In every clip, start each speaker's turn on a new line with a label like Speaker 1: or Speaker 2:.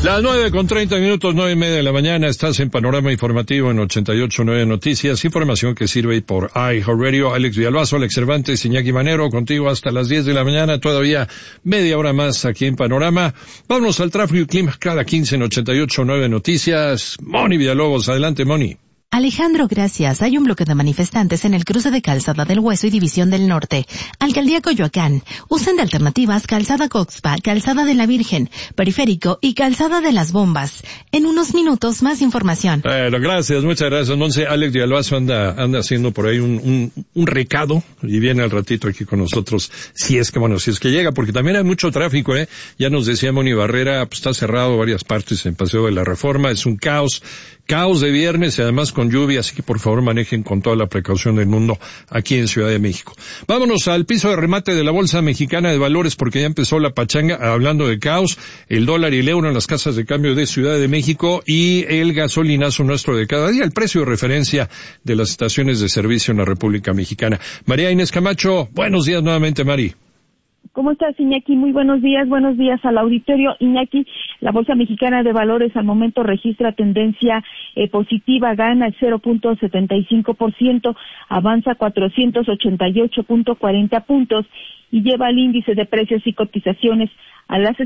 Speaker 1: Las 9:30, 9:30 de la mañana, estás en Panorama Informativo en 88.9 Noticias, información que sirve por iHeartRadio. Alex Villalbazo, Alex Cervantes, Iñaki Manero, contigo hasta las 10 de la mañana, todavía media hora más aquí en Panorama. Vámonos al tráfico y clima cada 15 en 88.9 Noticias. Moni Villalobos, adelante Moni.
Speaker 2: Alejandro, gracias. Hay un bloque de manifestantes en el cruce de Calzada del Hueso y División del Norte. Alcaldía Coyoacán. Usen de alternativas Calzada Coxpa, Calzada de la Virgen, Periférico y Calzada de las Bombas. En unos minutos, más información.
Speaker 1: Bueno, gracias, muchas gracias. Entonces, Alex Villalbazo anda haciendo por ahí un recado y viene al ratito aquí con nosotros, si es que llega, porque también hay mucho tráfico, Ya nos decía Moni Barrera, pues está cerrado varias partes en Paseo de la Reforma, es un caos de viernes y además con lluvia, así que por favor manejen con toda la precaución del mundo aquí en Ciudad de México. Vámonos al piso de remate de la Bolsa Mexicana de Valores porque ya empezó la pachanga, hablando de caos, el dólar y el euro en las casas de cambio de Ciudad de México y el gasolinazo nuestro de cada día, el precio de referencia de las estaciones de servicio en la República Mexicana. María Inés Camacho, buenos días nuevamente, Mari.
Speaker 3: ¿Cómo estás, Iñaki? Muy buenos días al auditorio. Iñaki, la Bolsa Mexicana de Valores al momento registra tendencia positiva, gana el 0.75%, avanza 488.40 puntos y lleva el índice de precios y cotizaciones a las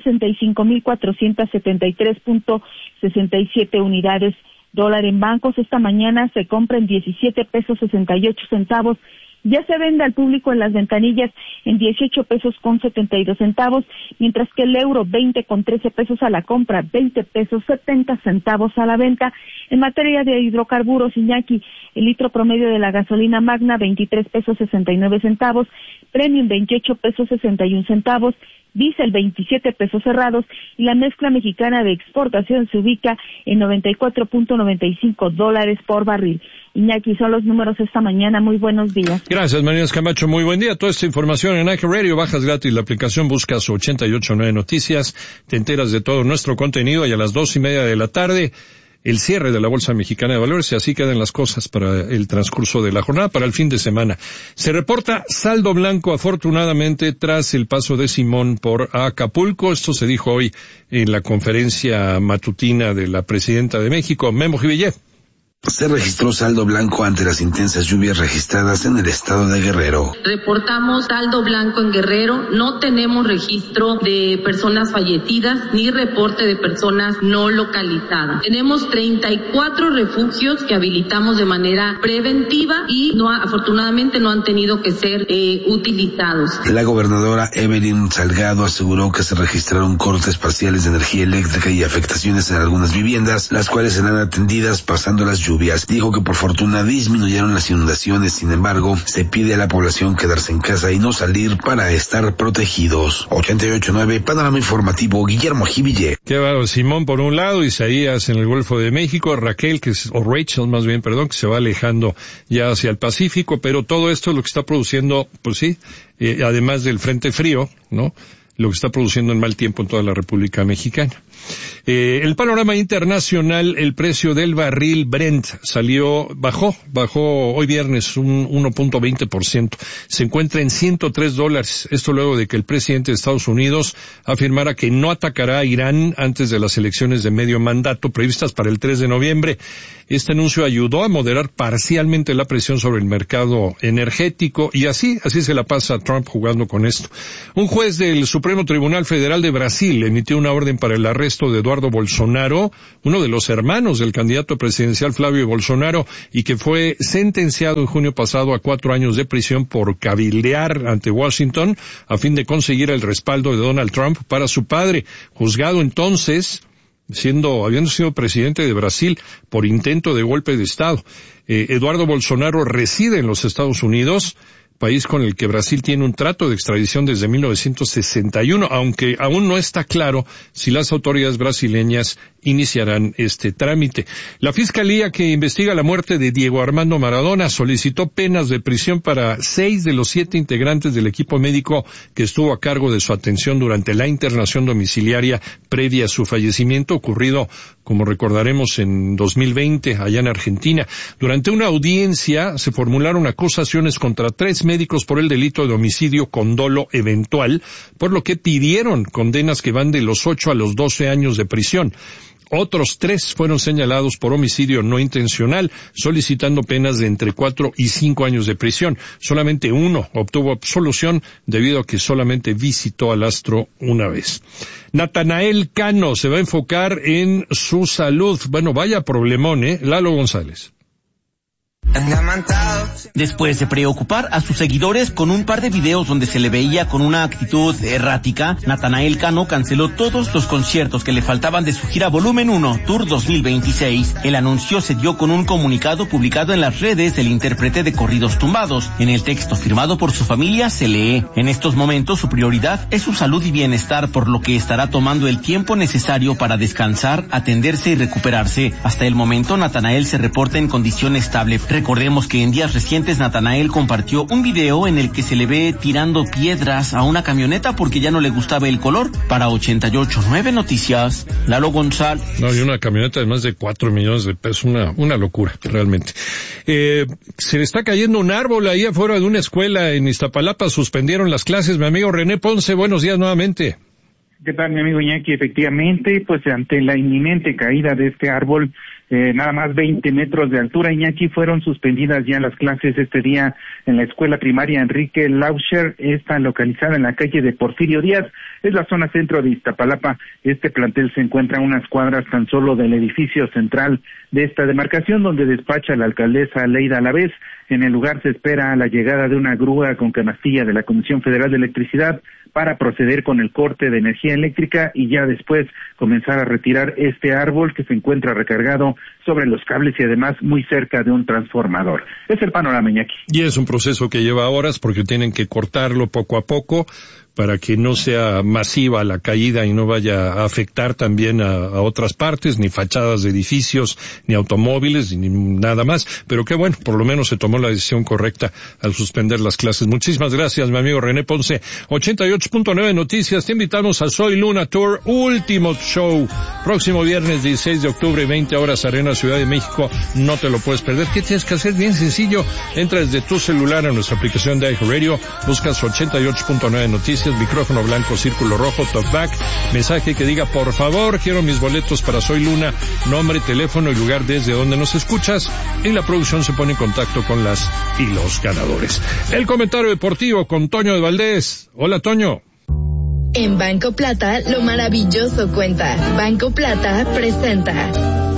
Speaker 3: 65,473.67 unidades. Dólar en bancos esta mañana se compra en 17 pesos 68 centavos. Ya se vende al público en las ventanillas en 18 pesos con 72 centavos, mientras que el euro 20 con 13 pesos a la compra, 20 pesos 70 centavos a la venta. En materia de hidrocarburos, Iñaki, el litro promedio de la gasolina magna 23 pesos 69 centavos, premium 28 pesos 61 centavos, diésel 27 pesos cerrados y la mezcla mexicana de exportación se ubica en $94.95 por barril. Iñaki, son los números esta mañana. Muy buenos días.
Speaker 1: Gracias, María Camacho. Muy buen día. Toda esta información en iHeartRadio. Bajas gratis la aplicación, buscas 88.9 Noticias. Te enteras de todo nuestro contenido y a las 2:30 de la tarde el cierre de la Bolsa Mexicana de Valores y así quedan las cosas para el transcurso de la jornada, para el fin de semana. Se reporta saldo blanco afortunadamente tras el paso de Simón por Acapulco. Esto se dijo hoy en la conferencia matutina de la Presidenta de México, Memo Jivillé.
Speaker 4: Se registró saldo blanco ante las intensas lluvias registradas en el estado de Guerrero.
Speaker 5: Reportamos saldo blanco en Guerrero, no tenemos registro de personas fallecidas ni reporte de personas no localizadas. Tenemos 34 refugios que habilitamos de manera preventiva y afortunadamente no han tenido que ser utilizados.
Speaker 4: La gobernadora Evelyn Salgado aseguró que se registraron cortes parciales de energía eléctrica y afectaciones en algunas viviendas, las cuales serán atendidas pasando las lluvias. Dijo que por fortuna disminuyeron las inundaciones, sin embargo, se pide a la población quedarse en casa y no salir para estar protegidos. 88.9 Panorama Informativo, Guillermo Jivillé.
Speaker 1: Qué va, Simón por un lado, Isaías en el Golfo de México, Rachel que se va alejando ya hacia el Pacífico, pero todo esto es lo que está produciendo, pues sí, además del frente frío, ¿no? Lo que está produciendo el mal tiempo en toda la República Mexicana. El panorama internacional, el precio del barril Brent bajó hoy viernes un 1.20%. Se encuentra en $103. Esto luego de que el presidente de Estados Unidos afirmara que no atacará a Irán antes de las elecciones de medio mandato previstas para el 3 de noviembre. Este anuncio ayudó a moderar parcialmente la presión sobre el mercado energético y así se la pasa Trump jugando con esto. Un juez del Supremo Tribunal Federal de Brasil emitió una orden para el arresto de Eduardo Bolsonaro, uno de los hermanos del candidato presidencial Flavio Bolsonaro, y que fue sentenciado en junio pasado a 4 años de prisión por cabildear ante Washington a fin de conseguir el respaldo de Donald Trump para su padre, juzgado entonces habiendo sido presidente de Brasil por intento de golpe de Estado. Eduardo Bolsonaro reside en los Estados Unidos, país con el que Brasil tiene un trato de extradición desde 1961, aunque aún no está claro si las autoridades brasileñas iniciarán este trámite. La Fiscalía que investiga la muerte de Diego Armando Maradona solicitó penas de prisión para 6 de los 7 integrantes del equipo médico que estuvo a cargo de su atención durante la internación domiciliaria previa a su fallecimiento, ocurrido, como recordaremos, en 2020, allá en Argentina. Durante una audiencia se formularon acusaciones contra 3 médicos por el delito de homicidio con dolo eventual, por lo que pidieron condenas que van de los 8 a los 12 años de prisión. Otros 3 fueron señalados por homicidio no intencional, solicitando penas de entre 4 y 5 años de prisión. Solamente uno obtuvo absolución debido a que solamente visitó al astro una vez. Natanael Cano se va a enfocar en su salud. Bueno, vaya problemón, Lalo González.
Speaker 6: Después de preocupar a sus seguidores con un par de videos donde se le veía con una actitud errática, Natanael Cano canceló todos los conciertos que le faltaban de su gira Volumen 1 Tour 2026. El anuncio se dio con un comunicado publicado en las redes del intérprete de corridos tumbados. En el texto firmado por su familia se lee: en estos momentos su prioridad es su salud y bienestar, por lo que estará tomando el tiempo necesario para descansar, atenderse y recuperarse. Hasta el momento Natanael se reporta en condición estable. Recordemos que en días recientes Natanael compartió un video en el que se le ve tirando piedras a una camioneta porque ya no le gustaba el color. Para 88.9 Noticias, Lalo González.
Speaker 1: No, y una camioneta de más de 4 millones de pesos, una locura, realmente. Se le está cayendo un árbol ahí afuera de una escuela en Iztapalapa, suspendieron las clases. Mi amigo René Ponce, buenos días nuevamente.
Speaker 7: ¿Qué tal, mi amigo Iñaki? Efectivamente, pues ante la inminente caída de este árbol, nada más 20 metros de altura, Iñaki, fueron suspendidas ya las clases este día en la escuela primaria Enrique Lauscher, está localizada en la calle de Porfirio Díaz, es la zona centro de Iztapalapa. Este plantel se encuentra a unas cuadras tan solo del edificio central de esta demarcación, donde despacha la alcaldesa Leida Alavés. En el lugar se espera la llegada de una grúa con canastilla de la Comisión Federal de Electricidad para proceder con el corte de energía eléctrica y ya después comenzar a retirar este árbol que se encuentra recargado sobre los cables y además muy cerca de un transformador. Es el panorama, Iñaki.
Speaker 1: Y es un proceso que lleva horas porque tienen que cortarlo poco a poco para que no sea masiva la caída y no vaya a afectar también a otras partes, ni fachadas de edificios, ni automóviles, ni nada más. Pero qué bueno, por lo menos se tomó la decisión correcta al suspender las clases. Muchísimas gracias, mi amigo René Ponce. 88.9 Noticias, te invitamos a Soy Luna Tour, último show, próximo viernes 16 de octubre, 20 horas, Arena Ciudad de México. No te lo puedes perder. ¿Qué tienes que hacer? Bien sencillo, entra desde tu celular a nuestra aplicación de iHeartRadio, buscas 88.9 Noticias, micrófono blanco, círculo rojo, talkback, mensaje que diga: por favor, quiero mis boletos para Soy Luna, nombre, teléfono y lugar desde donde nos escuchas, y la producción se pone en contacto con las y los ganadores. El comentario deportivo con Toño de Valdés. Hola, Toño.
Speaker 8: En Banco Plata, lo maravilloso cuenta. Banco Plata presenta.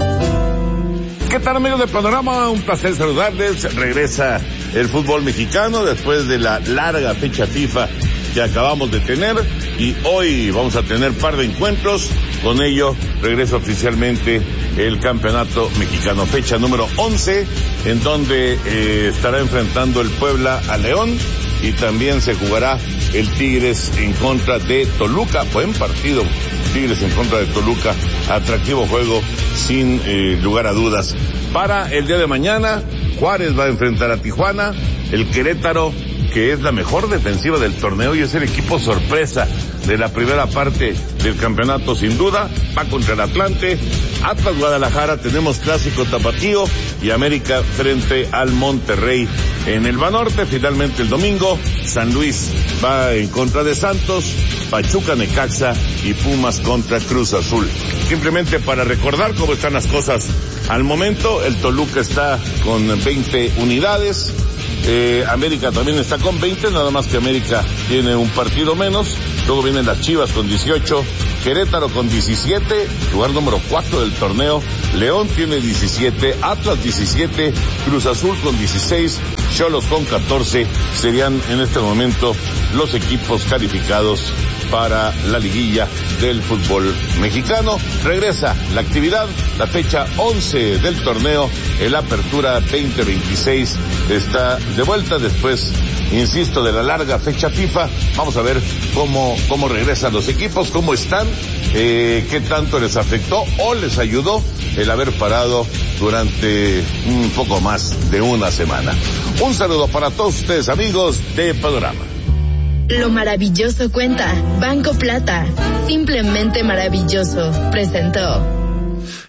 Speaker 9: ¿Qué tal, amigos de Panorama? Un placer saludarles. Regresa el fútbol mexicano después de la larga fecha FIFA que acabamos de tener, y hoy vamos a tener par de encuentros. Con ello regresa oficialmente el campeonato mexicano, fecha número 11, en donde estará enfrentando el Puebla a León, y también se jugará el Tigres en contra de Toluca. Buen partido, Tigres en contra de Toluca, atractivo juego sin lugar a dudas. Para el día de mañana, Juárez va a enfrentar a Tijuana, el Querétaro, que es la mejor defensiva del torneo y es el equipo sorpresa de la primera parte del campeonato sin duda, va contra el Atlante. Atlas Guadalajara, tenemos clásico tapatío, y América frente al Monterrey en el Banorte. Finalmente el domingo, San Luis va en contra de Santos, Pachuca Necaxa y Pumas contra Cruz Azul. Simplemente para recordar cómo están las cosas al momento, el Toluca está con 20 unidades, América también está con 20, nada más que América tiene un partido menos. Luego vienen las Chivas con 18, Querétaro con 17, lugar número 4 del torneo, León tiene 17, Atlas 17, Cruz Azul con 16, Xolos con 14, serían en este momento los equipos calificados para la liguilla del fútbol mexicano. Regresa la actividad, la fecha 11 del torneo, el Apertura 2026 está de vuelta después, insisto, de la larga fecha FIFA. Vamos a ver cómo regresan los equipos, cómo están, qué tanto les afectó o les ayudó el haber parado durante un poco más de una semana. Un saludo para todos ustedes, amigos de Panorama.
Speaker 8: Lo maravilloso cuenta. Banco Plata, simplemente maravilloso, presentó.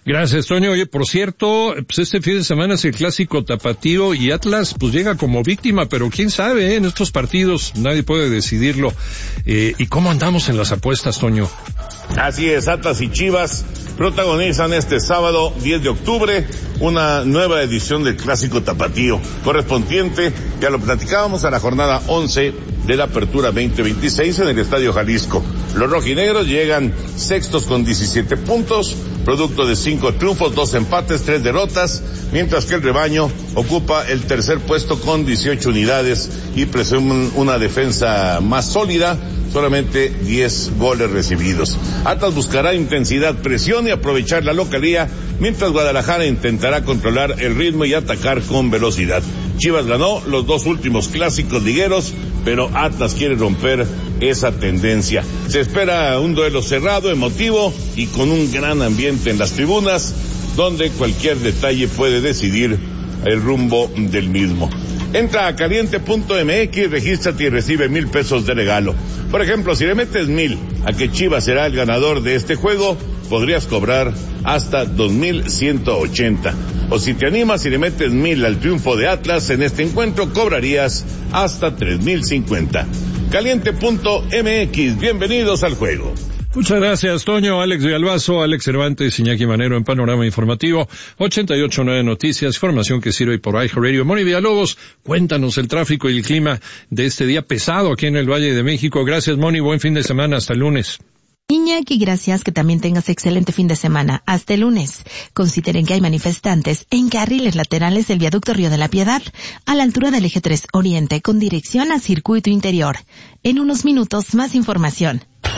Speaker 1: Gracias, Toño. Oye, por cierto, pues este fin de semana es el clásico tapatío y Atlas pues llega como víctima, pero quién sabe, en estos partidos nadie puede decidirlo. ¿Y cómo andamos en las apuestas, Toño?
Speaker 9: Así es, Atlas y Chivas protagonizan este sábado 10 de octubre una nueva edición del clásico tapatío, correspondiente, ya lo platicábamos, a la jornada 11 de la apertura 2026 en el Estadio Jalisco. Los rojinegros llegan sextos con 17 puntos, producto de 5 triunfos, 2 empates, 3 derrotas, mientras que el rebaño ocupa el tercer puesto con 18 unidades y presumen una defensa más sólida, solamente 10 goles recibidos. Atlas buscará intensidad, presión y aprovechar la localía, mientras Guadalajara intentará controlar el ritmo y atacar con velocidad. Chivas ganó los 2 últimos clásicos ligueros, pero Atlas quiere romper esa tendencia. Se espera un duelo cerrado, emotivo y con un gran ambiente en las tribunas, donde cualquier detalle puede decidir el rumbo del mismo. Entra a caliente.mx, regístrate y recibe 1,000 pesos de regalo. Por ejemplo, si le metes 1,000 a que Chivas será el ganador de este juego, podrías cobrar hasta 2,180. O si te animas y le metes 1,000 al triunfo de Atlas en este encuentro, cobrarías hasta 3,050. Caliente.mx, bienvenidos al juego.
Speaker 1: Muchas gracias, Toño. Alex Villalbazo, Alex Cervantes, Iñaki Manero en Panorama Informativo, 88.9 Noticias, información que sirve por iHeartRadio. Moni Villalobos, cuéntanos el tráfico y el clima de este día pesado aquí en el Valle de México. Gracias, Moni, buen fin de semana, hasta el lunes.
Speaker 2: Iñaki, gracias, que también tengas excelente fin de semana. Hasta el lunes. Consideren que hay manifestantes en carriles laterales del viaducto Río de la Piedad, a la altura del eje 3 Oriente, con dirección a Circuito Interior. En unos minutos, más información.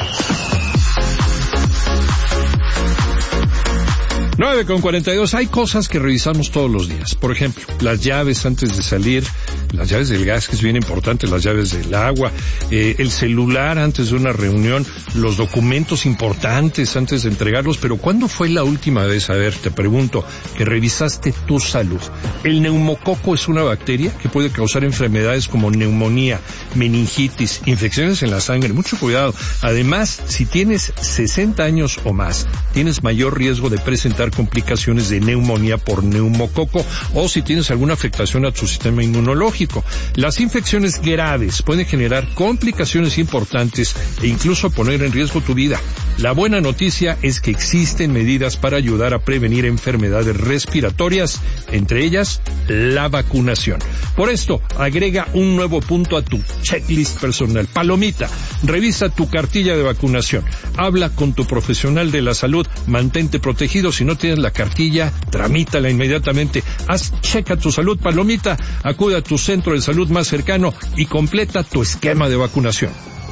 Speaker 1: 9:42. Hay cosas que revisamos todos los días. Por ejemplo, las llaves antes de salir, las llaves del gas, que es bien importante, las llaves del agua, el celular antes de una reunión, los documentos importantes antes de entregarlos. Pero ¿cuándo fue la última vez, a ver, te pregunto, que revisaste tu salud? El neumococo es una bacteria que puede causar enfermedades como neumonía, meningitis, infecciones en la sangre. Mucho cuidado. Además, si tienes 60 años o más, tienes mayor riesgo de presentar complicaciones de neumonía por neumococo, o si tienes alguna afectación a tu sistema inmunológico. Las infecciones graves pueden generar complicaciones importantes e incluso poner en riesgo tu vida. La buena noticia es que existen medidas para ayudar a prevenir enfermedades respiratorias, entre ellas la vacunación. Por esto, agrega un nuevo punto a tu checklist personal. Palomita, revisa tu cartilla de vacunación. Habla con tu profesional de la salud, mantente protegido. Si no tienes la cartilla, tramítala inmediatamente. Checa tu salud, palomita, acude a tu centro de salud más cercano y completa tu esquema de vacunación.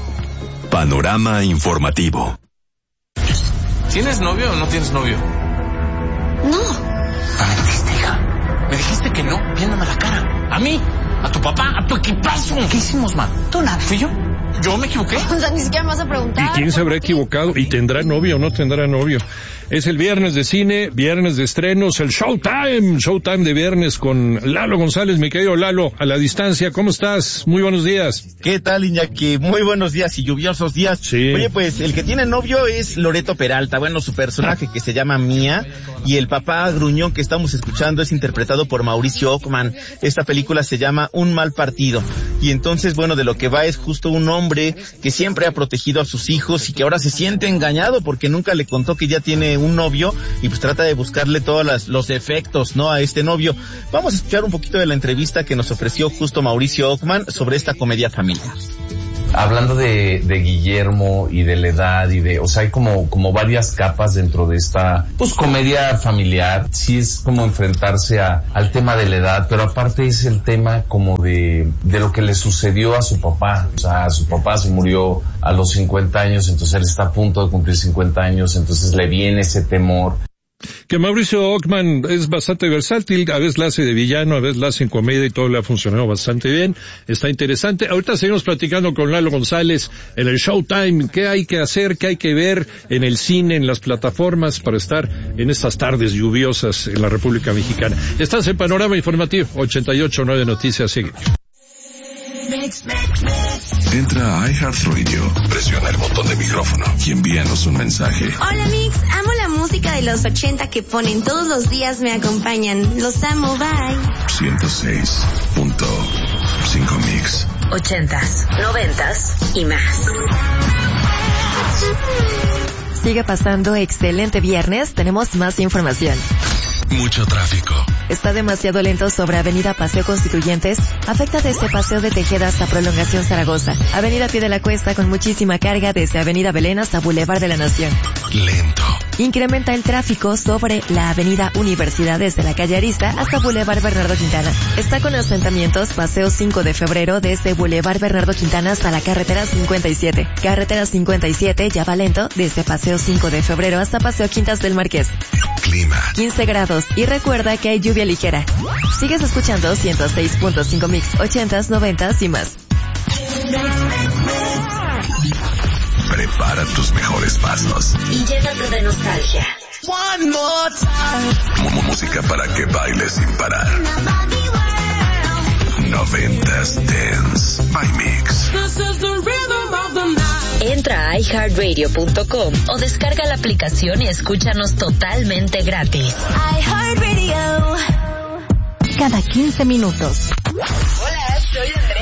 Speaker 10: Panorama informativo.
Speaker 11: ¿Tienes novio o no tienes novio?
Speaker 12: No.
Speaker 11: ¿Me mentiste, hija? Me dijiste que no, viéndome la cara. ¿A mí? ¿A tu papá? ¿A tu equipazo? ¿Qué hicimos, ma?
Speaker 12: Tú nada.
Speaker 11: ¿Fui yo? ¿Yo me equivoqué?
Speaker 12: O sea, ni siquiera me vas a preguntar.
Speaker 1: ¿Y quién se habrá equivocado? ¿Y tendrá novio o no tendrá novio? Es el viernes de cine, viernes de estrenos, el Showtime de viernes con Lalo González. Mi querido Lalo, a la distancia, ¿cómo estás? Muy buenos días.
Speaker 6: ¿Qué tal, Iñaki? Muy buenos días y lluviosos días.
Speaker 1: Sí.
Speaker 6: Oye, pues el que tiene novio es Loreto Peralta, bueno, su personaje que se llama Mía, y el papá gruñón que estamos escuchando es interpretado por Mauricio Ockman. Esta película se llama Un mal partido, y entonces, bueno, de lo que va es justo un hombre que siempre ha protegido a sus hijos y que ahora se siente engañado porque nunca le contó que ya tiene un novio, y pues trata de buscarle todos los defectos, ¿no?, a este novio. Vamos a escuchar un poquito de la entrevista que nos ofreció justo Mauricio Ockman sobre esta comedia familiar.
Speaker 13: Hablando de Guillermo y de la edad y o sea, hay como varias capas dentro de esta, pues, comedia familiar. Sí es como enfrentarse al tema de la edad, pero aparte es el tema como de lo que le sucedió a su papá. O sea, su papá se murió a los 50 años, entonces él está a punto de cumplir 50 años, entonces le viene ese temor.
Speaker 1: Que Mauricio Ockman es bastante versátil, a veces la hace de villano, a veces la hace en comedia y todo le ha funcionado bastante bien, está interesante. Ahorita seguimos platicando con Lalo González en el Showtime, qué hay que hacer, qué hay que ver en el cine, en las plataformas para estar en estas tardes lluviosas en la República Mexicana. Estás en Panorama Informativo, 88.9 Noticias, sigue.
Speaker 10: Entra a iHeartRadio, presiona el botón de micrófono y envíanos un mensaje.
Speaker 12: Hola, Mix, amo la música.
Speaker 14: música de los 80 que ponen todos los días me acompañan. Los amo, bye.
Speaker 10: 106.5 Mix.
Speaker 15: 80s, 90s y más.
Speaker 16: Sigue pasando excelente viernes, tenemos más información.
Speaker 10: Mucho tráfico.
Speaker 16: Está demasiado lento sobre Avenida Paseo Constituyentes. Afecta desde Paseo de Tejeda hasta Prolongación Zaragoza. Avenida Pie de la Cuesta con muchísima carga desde Avenida Belén hasta Boulevard de la Nación.
Speaker 10: Lento.
Speaker 16: Incrementa el tráfico sobre la Avenida Universidad desde la calle Arista hasta Boulevard Bernardo Quintana. Está con asentamientos Paseo 5 de Febrero desde Boulevard Bernardo Quintana hasta la Carretera 57. Carretera 57 ya va lento desde Paseo 5 de Febrero hasta Paseo Quintas del Marqués.
Speaker 10: Clima.
Speaker 16: 15 grados y recuerda que hay lluvia ligera. Sigues escuchando 106.5 Mix, 80s, 90s y más.
Speaker 10: Prepara tus mejores pasos.
Speaker 15: Y llénate de nostalgia.
Speaker 10: One more time. Música para que bailes sin parar. 90s Dance by Mix.
Speaker 15: Entra a iHeartRadio.com o descarga la aplicación y escúchanos totalmente gratis.
Speaker 2: iHeartRadio. Cada 15 minutos.
Speaker 15: Hola, soy Andrea